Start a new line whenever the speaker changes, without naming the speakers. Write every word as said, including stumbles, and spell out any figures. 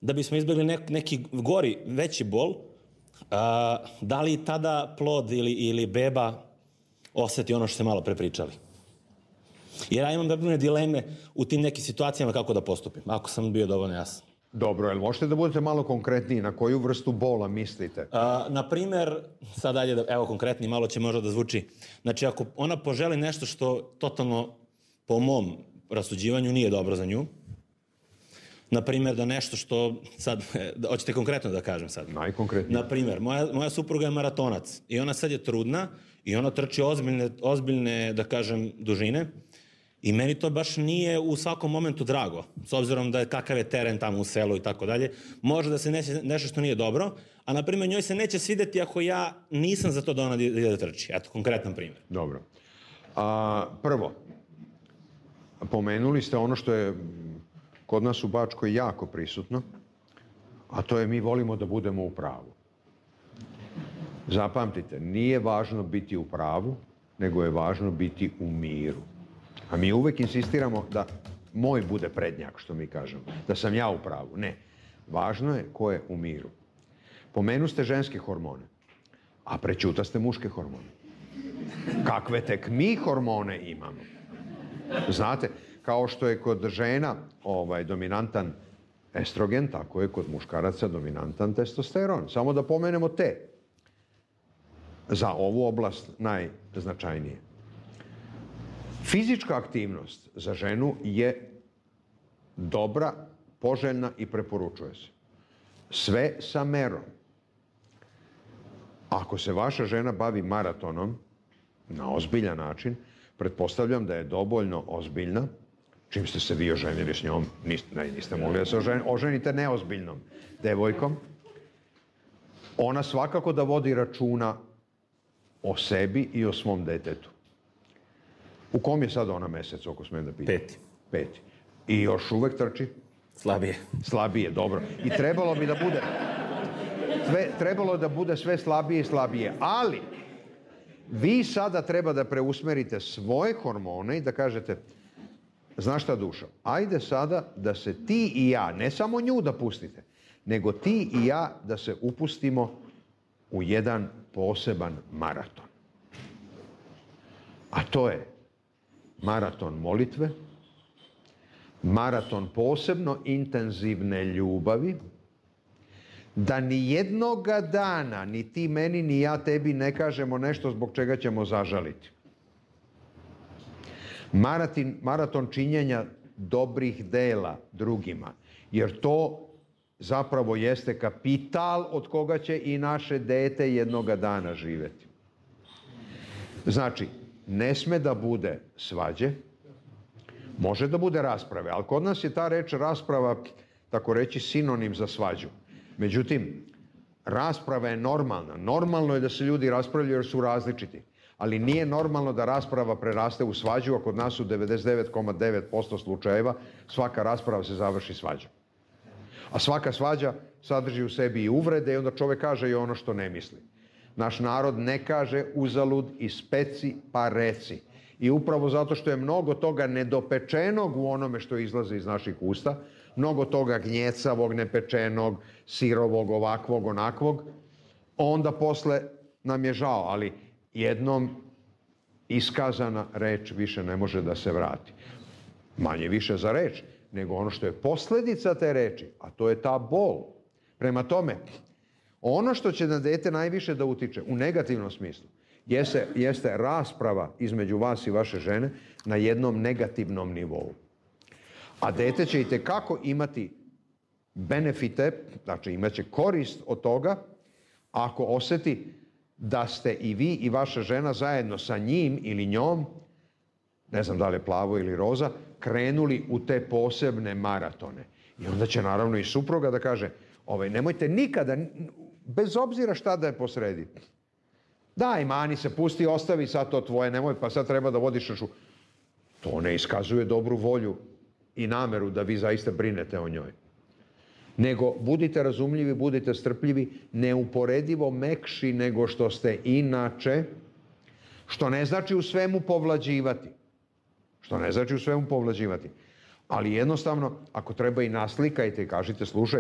da bismo izbjegli nek, neki gori, veći bol, a, da li tada plod ili, ili beba osjeti ono što ste malo prepričali? Jer ja imam brojne dileme u tim nekim situacijama kako da postupim, ako sam bio dovoljno jasan.
Dobro, jel možete da budete malo konkretniji, na koju vrstu bola mislite?
A, na primer, sad dalje, da, evo konkretni, malo će možda da zvuči, znači ako ona poželi nešto što totalno po mom rasuđivanju nije dobro za nju, na primjer da nešto što, sad, da, hoćete konkretno da kažem sad?
Najkonkretnije.
Na primjer, moja, moja supruga je maratonac i ona sad je trudna i ona trči ozbiljne, ozbiljne, da kažem, dužine i meni to baš nije u svakom momentu drago, s obzirom da je kakav je teren tamo u selu i tako dalje, može da se neće nešto što nije dobro, a na primjer njoj se neće svideti ako ja nisam za to da ona ide da trči. Eto, konkretan primjer.
Dobro. A, prvo, pomenuli ste ono što je kod nas u Bačkoj jako prisutno, a to je mi volimo da budemo u pravu. Zapamtite, nije važno biti u pravu, nego je važno biti u miru. A mi uvek insistiramo da moj bude prednjak, što mi kažemo, da sam ja u pravu. Ne, važno je ko je u miru. Pomenu ste ženske hormone, a prećuta ste muške hormone. Kakve tek mi hormone imamo? Znate, kao što je kod žena ovaj, dominantan estrogen, tako je kod muškaraca dominantan testosteron. Samo da pomenemo te. Za ovu oblast najznačajnije. Fizička aktivnost za ženu je dobra, poželjna i preporučuje se. Sve sa merom. Ako se vaša žena bavi maratonom na ozbiljan način, pretpostavljam da je dovoljno ozbiljna, čim ste se vi oženili s njom, niste, ne, niste mogli da se ožen, oženite neozbiljnom devojkom, ona svakako da vodi računa o sebi i o svom detetu. U kom je sad ona mesec, ako smijem da pitam?
Peti.
Peti. I još uvek trči?
Slabije.
Slabije, dobro. I trebalo bi da bude, sve, trebalo da bude sve slabije i slabije. Ali, vi sada treba da preusmerite svoje hormone i da kažete, znaš šta, dušo, ajde sada da se ti i ja, ne samo nju da pustite, nego ti i ja da se upustimo u jedan poseban maraton. A to je maraton molitve, maraton posebno intenzivne ljubavi, da ni jednoga dana ni ti meni ni ja tebi ne kažemo nešto zbog čega ćemo zažaliti. Maratin, maraton činjenja dobrih dela drugima, jer to zapravo jeste kapital od koga će i naše dete jednoga dana živeti. Znači, ne sme da bude svađe, može da bude rasprave, ali kod nas je ta reč rasprava, tako reći, sinonim za svađu. Međutim, rasprava je normalna. Normalno je da se ljudi raspravljaju jer su različiti. Ali nije normalno da rasprava preraste u svađu, a kod nas u devedeset devet zarez devet posto slučajeva svaka rasprava se završi svađom. A svaka svađa sadrži u sebi i uvrede i onda čovek kaže i ono što ne misli. Naš narod ne kaže uzalud i speci pa reci. I upravo zato što je mnogo toga nedopečenog u onome što izlaze iz naših usta, mnogo toga gnjecavog, nepečenog, sirovog, ovakvog, onakvog, onda posle nam je žao, ali jednom iskazana reč više ne može da se vrati. Manje više za reč, nego ono što je posledica te reči, a to je ta bol. Prema tome, ono što će na dete najviše da utiče, u negativnom smislu, jeste, jeste rasprava između vas i vaše žene na jednom negativnom nivou. A dete će i tekako imati benefite, znači imaće korist od toga, ako oseti da ste i vi i vaša žena zajedno sa njim ili njom, ne znam da li je plavo ili roza, krenuli u te posebne maratone. I onda će naravno i supruga da kaže, ovaj, nemojte nikada, bez obzira šta da je posredi. Daj, mani se, pusti, ostavi sad to tvoje, nemoj, pa sad treba da vodiš račun. To ne iskazuje dobru volju i nameru da vi zaista brinete o njoj. Nego budite razumljivi, budite strpljivi, neuporedivo mekši nego što ste inače, što ne znači u svemu povlađivati. Što ne znači u svemu povlađivati. Ali jednostavno, ako treba i naslikajte i kažite, slušaj,